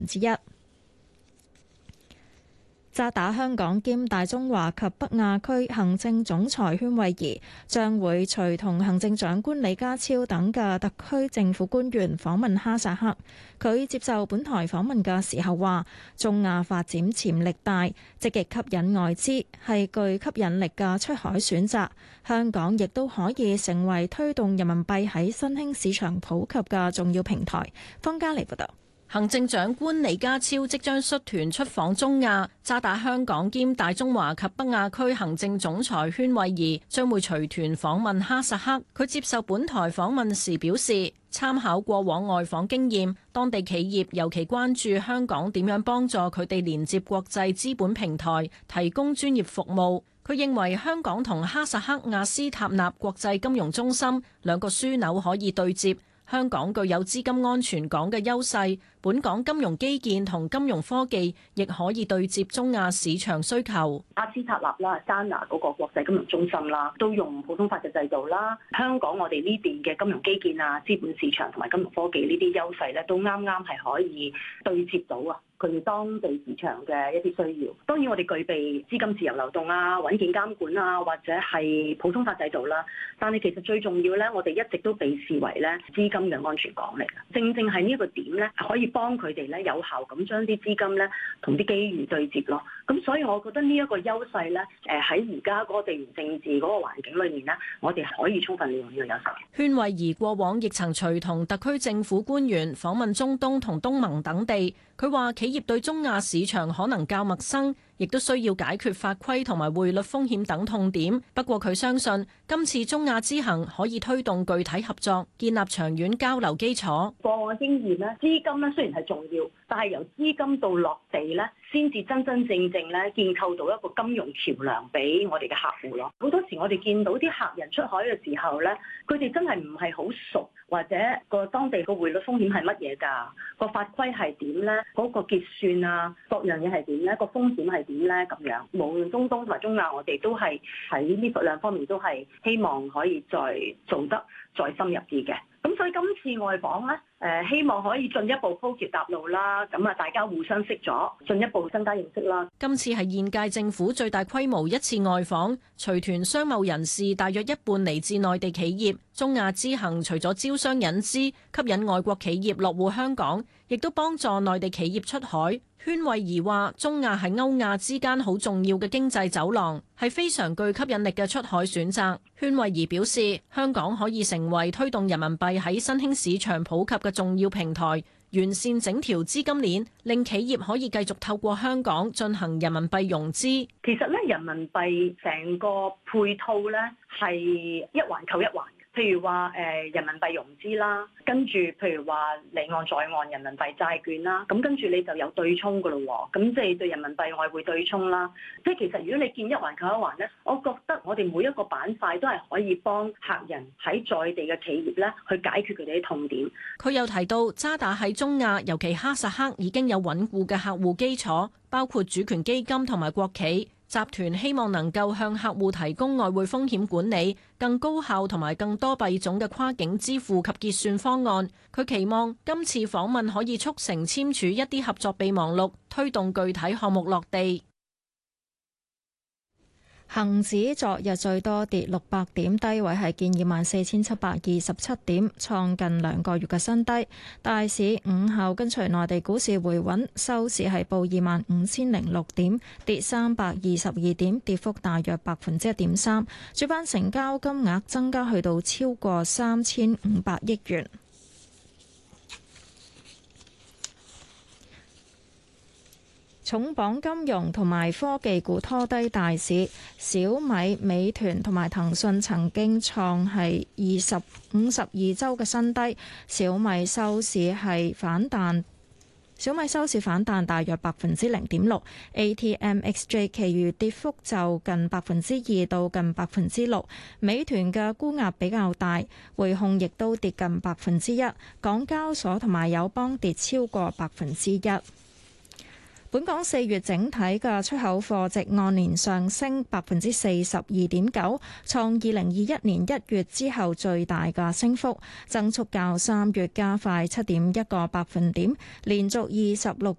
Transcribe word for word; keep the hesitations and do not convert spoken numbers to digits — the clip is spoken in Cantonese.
之一。渣打香港兼大中華及北亞區行政總裁禤惠儀將會隨同行政長官李家超等嘅特區政府官員訪問哈薩克。佢接受本台訪問嘅時候話，中亞發展潛力大，積極吸引外資，係具吸引力嘅出海選擇。香港亦都可以成為推動人民幣喺新興市場普及嘅重要平台。方嘉莉報道。 行政長官李家超即將率團出訪中亞，渣打香港兼大中華及北亞區行政總裁禤惠儀將會隨團訪問哈薩克。佢接受本台訪問時表示，參考過往外訪經驗，當地企業尤其關注香港點樣幫助佢哋連接國際資本平台，提供專業服務。佢認為香港同哈薩克亞斯塔納國際金融中心兩個樞紐可以對接。香港具有資金安全港嘅優勢，本港金融基建同金融科技亦可以對接中亞市場需求。 阿斯塔納啦、丹拿嗰個國際金融中心啦，都用普通法嘅制度啦。香港我哋呢邊嘅金融基建啊、資本市場同埋金融科技呢啲優勢咧，都啱啱係可以對接到啊佢哋當地市場嘅一啲需要。當然我哋具備資金自由流動啊、穩健監管啊，或者係普通法制度啦。但係其實最重要咧，我哋一直都被視為咧資金嘅安全港嚟嘅。正正係呢一個點咧，可以幫佢哋咧有效咁將啲資金咧同啲機遇對接咯。咁所以我覺得呢一個優勢咧，誒喺而家嗰個地緣政治嗰個環境裏面咧，我哋可以充分利用呢個優勢。 禤惠儀過往亦曾隨同特區政府官員訪問中東同東盟等地。佢話企業對中亞市場可能較陌生，亦都需要解決法規同埋匯率風險等痛點。不過佢相信今次中亞之行可以推動具體合作，建立長遠交流基礎。 過往經驗咧，資金咧雖然係重要，但係由資金到落地咧，先至真真正正咧建構到一個金融橋樑俾我哋嘅客戶咯。好多時我哋見到啲客人出海嘅時候咧，佢哋真係唔係好熟，或者個當地個匯率風險係乜嘢㗎？個法規係點咧？嗰個結算啊，各樣嘢係點咧？個風險係點咧？咁樣，無論中東同埋中亞，我哋都係喺呢兩方面都係希望可以再做得再深入啲嘅。咁所以今次外訪咧，誒希望可以進一步鋪橋搭路啦，咁啊大家互相識咗，進一步增加認識啦。 今次係現屆政府最大規模一次外訪，隨團商貿人士大約一半嚟自內地企業。中亞之行除咗招商引資，吸引外國企業落戶香港，亦都幫助內地企業出海。禤惠儀話：中亞係歐亞之間好重要嘅經濟走廊，係非常具吸引力嘅出海選擇。禤惠儀表示，香港可以成為推動人民幣喺新興市場普及嘅重要平台，完善整條資金鏈，令企業可以繼續透過香港進行人民幣融資。 其實咧，人民幣成個配套咧係一環扣一環。譬如話誒人民幣融資啦，跟住譬如話離岸在岸人民幣債券啦，咁跟住你就有對沖噶咯喎，咁即係對人民幣外匯對沖啦。即係其實如果你見一環扣一環咧，我覺得我哋每一個板塊都係可以幫客人喺在地嘅企業咧去解決佢哋啲痛點。 佢又提到渣打喺中亞，尤其哈薩克已經有穩固嘅客戶基礎，包括主權基金同埋國企。集團希望能夠向客戶提供外匯風險管理、更高效同埋更多幣種嘅跨境支付及結算方案。佢期望今次訪問可以促成簽署一啲合作備忘錄，推動具體項目落地。 恒指昨日最多跌六百點，低位係見二萬四千七百二十七點，創近兩個月嘅新低。大市午後跟隨內地股市回穩，收市係報二萬五千零六點，跌三百二十二點，跌幅大約百分之一點三。主板成交金額增加去到超過三千五百億元。重磅金融同埋科技股拖低大市，小米、美團同埋騰訊曾經創係二十五十二周嘅新低。小米收市係反彈，小米收市反彈大約百分之零點六。A T M X J 其餘跌幅就近百分之二到近百分之六。美團嘅沽壓比較大，匯控亦都跌近百分之一。港交所同埋友邦跌超過百分之一。 本港四月整體嘅出口貨值按年上升百分之四十二點九，創二零二一年一月之後最大嘅升幅，增速較三月加快七點一個百分點，連續二十六